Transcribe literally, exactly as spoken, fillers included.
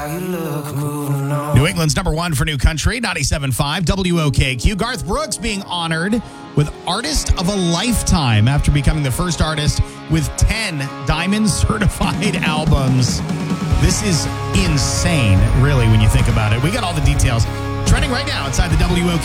New England's number one for new country, ninety-seven point five W O K Q. Garth Brooks being honored with Artist of a Lifetime after becoming the first artist with ten Diamond certified albums. This is insane, really, when you think about it. We got all the details trending right now inside the W O K Q.